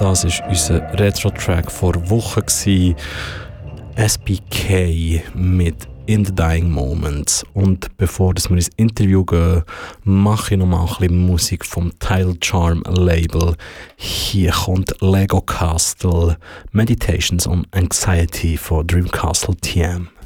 Das war unser Retro-Track vor Wochen. SBK mit In the Dying Moments. Und bevor wir ins Interview gehen, mache ich noch mal ein bisschen Musik vom Tidal Charm Label. Hier kommt Lego Castle, Meditations on Anxiety von Dreamcastle TM.